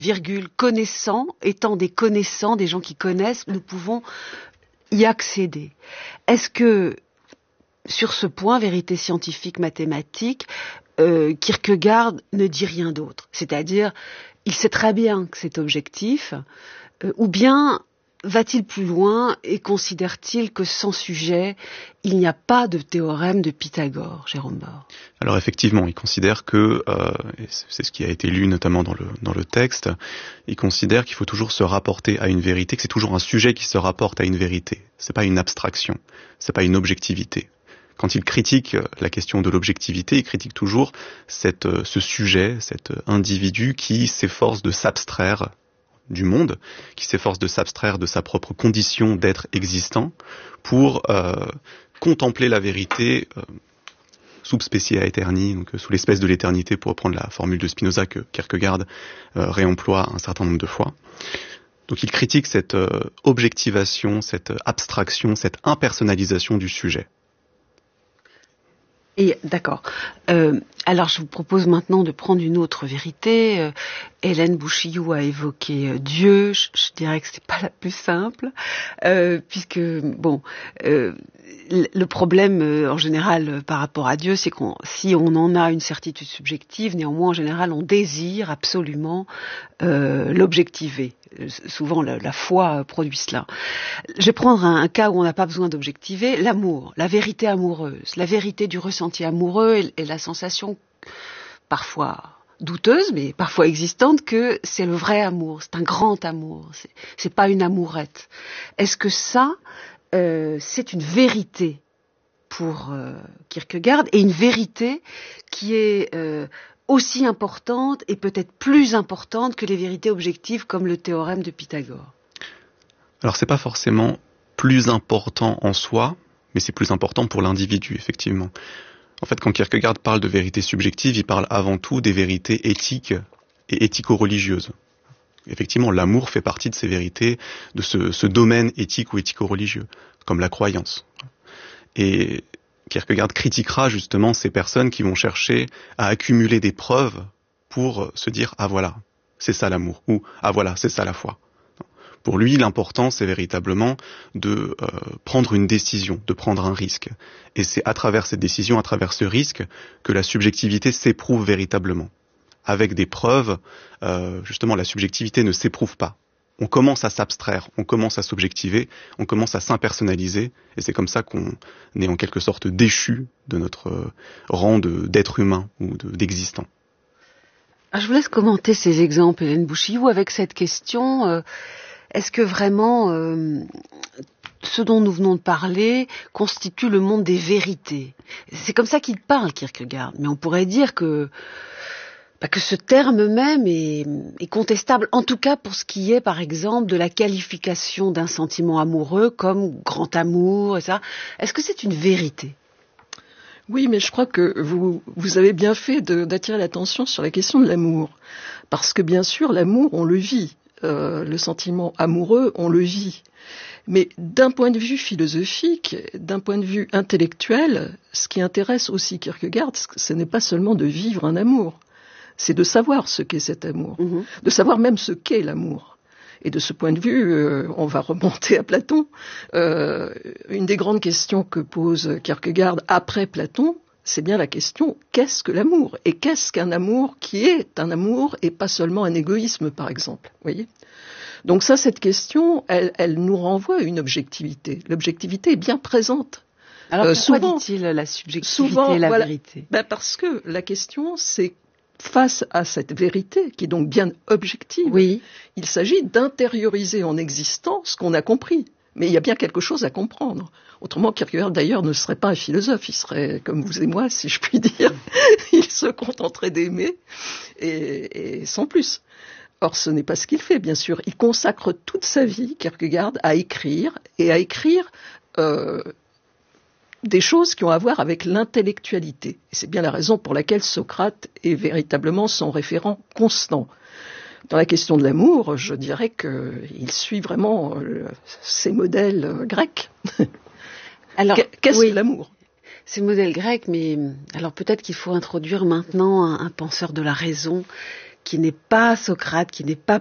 connaissants, étant des connaissants, des gens qui connaissent, nous pouvons y accéder. Est-ce que, sur ce point, vérité scientifique, mathématique, Kierkegaard ne dit rien d'autre? C'est-à-dire, il sait très bien que c'est objectif, ou bien va-t-il plus loin et considère-t-il que sans sujet, il n'y a pas de théorème de Pythagore, Jérôme Bord? Alors effectivement, il considère que, et c'est ce qui a été lu notamment dans le texte, il considère qu'il faut toujours se rapporter à une vérité, que c'est toujours un sujet qui se rapporte à une vérité. C'est pas une abstraction, c'est pas une objectivité. Quand il critique la question de l'objectivité, il critique toujours ce sujet, cet individu qui s'efforce de s'abstraire du monde, qui s'efforce de s'abstraire de sa propre condition d'être existant pour contempler la vérité sub specie aeterni, donc sous l'espèce de l'éternité, pour reprendre la formule de Spinoza que Kierkegaard réemploie un certain nombre de fois. Donc il critique cette objectivation, cette abstraction, cette impersonnalisation du sujet. Et d'accord. Alors je vous propose maintenant de prendre une autre vérité. Hélène Bouchillou a évoqué Dieu. Je dirais que c'est pas la plus simple, puisque le problème en général par rapport à Dieu, c'est si on en a une certitude subjective, néanmoins en général on désire absolument l'objectiver. Souvent la foi produit cela. Je vais prendre un cas où on n'a pas besoin d'objectiver, l'amour, la vérité amoureuse, la vérité du ressenti amoureux et la sensation parfois douteuse, mais parfois existante, que c'est le vrai amour, c'est un grand amour, c'est pas une amourette. Est-ce que ça, c'est une vérité pour Kierkegaard, et une vérité qui est aussi importante et peut-être plus importante que les vérités objectives comme le théorème de Pythagore? Alors c'est pas forcément plus important en soi, mais c'est plus important pour l'individu, effectivement. En fait, quand Kierkegaard parle de vérité subjective, il parle avant tout des vérités éthiques et éthico-religieuses. Effectivement, l'amour fait partie de ces vérités, de ce domaine éthique ou éthico-religieux, comme la croyance. Et Kierkegaard critiquera justement ces personnes qui vont chercher à accumuler des preuves pour se dire « Ah voilà, c'est ça l'amour » ou « Ah voilà, c'est ça la foi ». Pour lui, l'important, c'est véritablement de prendre une décision, de prendre un risque. Et c'est à travers cette décision, à travers ce risque, que la subjectivité s'éprouve véritablement. Avec des preuves, justement, la subjectivité ne s'éprouve pas. On commence à s'abstraire, on commence à s'objectiver, on commence à s'impersonnaliser, et c'est comme ça qu'on est en quelque sorte déchu de notre rang d'être humain ou d'existant. Je vous laisse commenter ces exemples, Hélène Bouchillou, avec cette question. Est-ce que vraiment ce dont nous venons de parler constitue le monde des vérités? C'est comme ça qu'il parle, Kierkegaard, mais on pourrait dire que ce terme même est contestable, en tout cas pour ce qui est, par exemple, de la qualification d'un sentiment amoureux comme grand amour, et ça. Est-ce que c'est une vérité? Oui, mais je crois que vous avez bien fait d'attirer l'attention sur la question de l'amour. Parce que bien sûr, l'amour, on le vit. Le sentiment amoureux, on le vit. Mais d'un point de vue philosophique, d'un point de vue intellectuel, ce qui intéresse aussi Kierkegaard, ce n'est pas seulement de vivre un amour, c'est de savoir ce qu'est cet amour, de savoir même ce qu'est l'amour. Et de ce point de vue, on va remonter à Platon. Une des grandes questions que pose Kierkegaard après Platon, c'est bien la question, qu'est-ce que l'amour? Et qu'est-ce qu'un amour qui est un amour et pas seulement un égoïsme, par exemple, voyez? Donc ça, cette question, elle nous renvoie à une objectivité. L'objectivité est bien présente. Alors pourquoi dit-il la subjectivité et la vérité? Parce que la question, c'est face à cette vérité, qui est donc bien objective, oui. Il s'agit d'intérioriser en existence ce qu'on a compris. Mais il y a bien quelque chose à comprendre. Autrement, Kierkegaard, d'ailleurs, ne serait pas un philosophe. Il serait comme vous et moi, si je puis dire. Il se contenterait d'aimer et sans plus. Or, ce n'est pas ce qu'il fait, bien sûr. Il consacre toute sa vie, Kierkegaard, à écrire des choses qui ont à voir avec l'intellectualité. Et c'est bien la raison pour laquelle Socrate est véritablement son référent constant. Dans la question de l'amour, je dirais qu'il suit vraiment ces modèles grecs. Alors, qu'est-ce que l'amour? Ces modèles grecs, mais alors peut-être qu'il faut introduire maintenant un penseur de la raison qui n'est pas Socrate, qui n'est pas